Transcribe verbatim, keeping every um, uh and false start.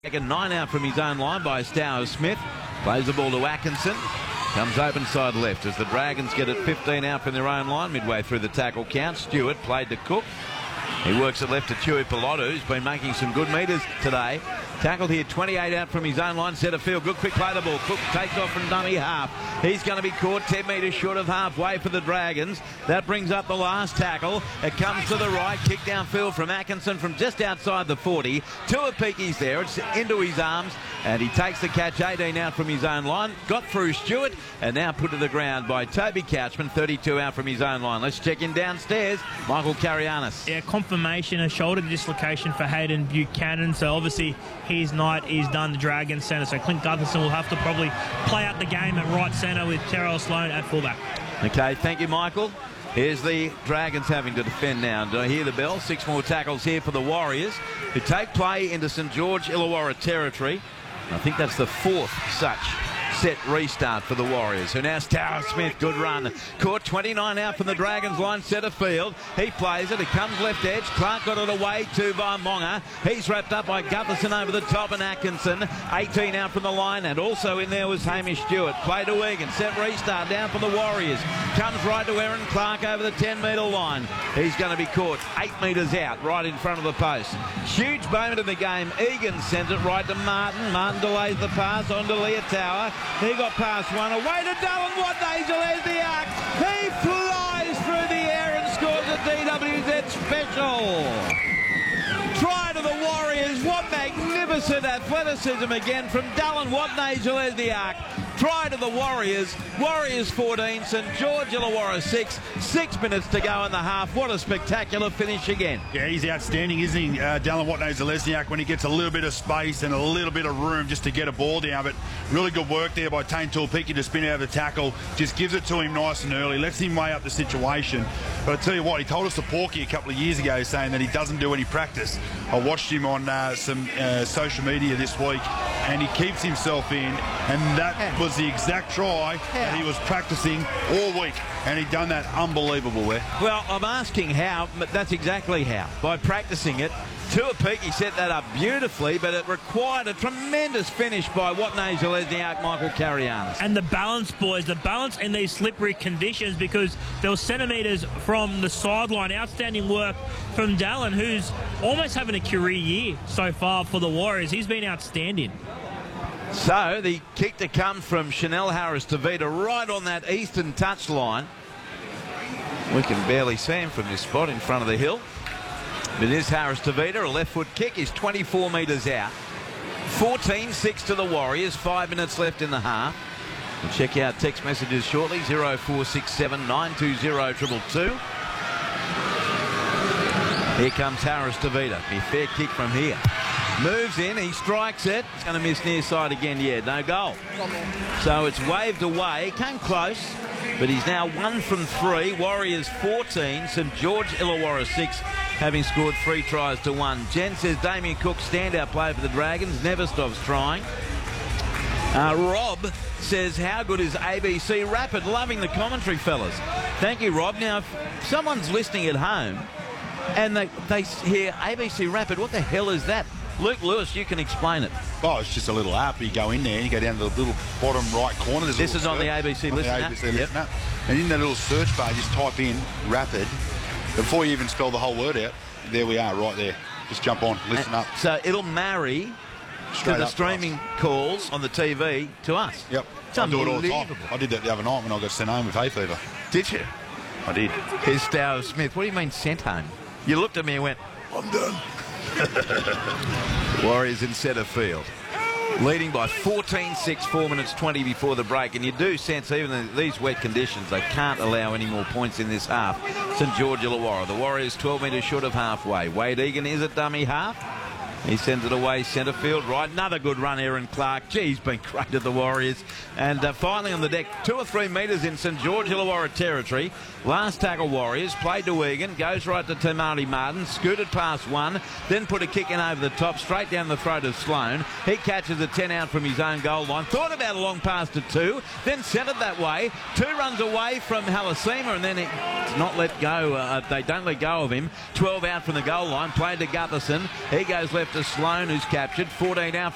Taken nine out from his own line by Stow Smith. Plays the ball to Atkinson. Comes open side left as the Dragons get it fifteen out from their own line midway through the tackle count. Stewart played to Cook. He works it left to Tui Pilotu, who's been making some good metres today. Tackled here, twenty-eight out from his own line. Centre field, good quick play the ball. Cook takes off from dummy half. He's going to be caught ten metres short of halfway for the Dragons. That brings up the last tackle. It comes to the right. Kick downfield from Atkinson from just outside the forty. Tuapiki's there. It's into his arms. And he takes the catch, eighteen out from his own line. Got through Stewart and now put to the ground by Toby Couchman, thirty-two out from his own line. Let's check in downstairs. Michael Carianis. Yeah, confirmation, a shoulder dislocation for Hayden Buchanan. So obviously his night is done, the Dragons centre. So Clint Gutherson will have to probably play out the game at right centre with Terrell Sloan at fullback. Okay, thank you, Michael. Here's the Dragons having to defend now. Do I hear the bell? Six more tackles here for the Warriors, who take play into St George Illawarra territory. I think that's the fourth such set restart for the Warriors, who now Stow Smith, good run. Caught twenty-nine out from the Dragons line, centre field. He plays it, it comes left edge. Clark got it away to by Monga. He's wrapped up by Gutherson over the top and Atkinson. eighteen out from the line, and also in there was Hamish Stewart. Play to Egan, set restart down for the Warriors. Comes right to Aaron Clark over the ten metre line. He's going to be caught eight metres out, right in front of the post. Huge moment in the game. Egan sends it right to Martin. Martin delays the pass on to Leotower. He got past one, away to Dylan Watney, there's the arc. He flies through the air and scores a D W Z special. Try to the Warriors. What magnificent athleticism again from Dylan Watney, there's the arc. Try to the Warriors. Warriors fourteen, St George Illawarra six. Six minutes to go in the half. What a spectacular finish again. Yeah, he's outstanding, isn't he, uh, Dallin Watney-Zelezniak, when he gets a little bit of space and a little bit of room just to get a ball down. But really good work there by Tane Tuapiki to spin out of the tackle. Just gives it to him nice and early, lets him weigh up the situation. But I tell you what, he told us to Porky a couple of years ago saying that he doesn't do any practice. I watched him on uh, some uh, social media this week, and he keeps himself in, and that was the exact try that he was practicing all week, and he'd done that unbelievable there. Well, I'm asking how, but that's exactly how. By practicing it. Tuapiki set that up beautifully, but it required a tremendous finish by Watney-Zelezniak, Michael Carianis. And the balance, boys, the balance in these slippery conditions, because there were centimetres from the sideline. Outstanding work from Dallin, who's almost having a career year so far for the Warriors. He's been outstanding. So the kick to come from Chanel Harris-Tavita right on that eastern touchline. We can barely see him from this spot in front of the hill. It is Harris-Tavita, a left foot kick, is twenty-four metres out. fourteen six to the Warriors, five minutes left in the half. We'll check out text messages shortly, zero four six seven nine two zero two two two. Here comes Harris-Tavita, a fair kick from here. Moves in, he strikes it. It's going to miss near side again, yeah, no goal. So it's waved away, came close, but he's now one from three. Warriors fourteen, St George Illawarra six, having scored three tries to one. Jen says Damien Cook, standout player for the Dragons, never stops trying. Uh, Rob says, how good is A B C Rapid? Loving the commentary, fellas. Thank you, Rob. Now, if someone's listening at home and they, they hear A B C Rapid, what the hell is that? Luke Lewis, you can explain it. Oh, it's just a little app. You go in there and you go down to the little bottom right corner. There's this is on search, the A B C on Listen the app. A B C Listen app. And in that little search bar, just type in Rapid. Before you even spell the whole word out, there we are, right there. Just jump on, listen and up. So it'll marry Straight to the up streaming calls on the T V to us. Yep. It's I do it all the time. unbelievable. I did that the other night when I got sent home with hay fever. Did you? I did. Here's Stow Smith. What do you mean sent home? You looked at me and went, I'm done. Warriors in centre field, leading by fourteen six, four minutes twenty before the break. And you do sense, even in these wet conditions, they can't allow any more points in this half. St George Illawarra, the Warriors twelve metres short of halfway. Wade Egan is a dummy half. He sends it away centre field right. Another good run, Aaron Clark. Gee, he's been great at the Warriors. And uh, finally on the deck, two or three metres in St George Illawarra territory. Last tackle Warriors, played to Egan, goes right to Tamari Martin, scooted past one, then put a kick in over the top, straight down the throat of Sloan. He catches a ten out from his own goal line, thought about a long pass to two, then sent it that way. Two runs away from Halasima, and then it's not let go. Uh, they don't let go of him. twelve out from the goal line, played to Gutherson. He goes left to Sloan, who's captured. fourteen out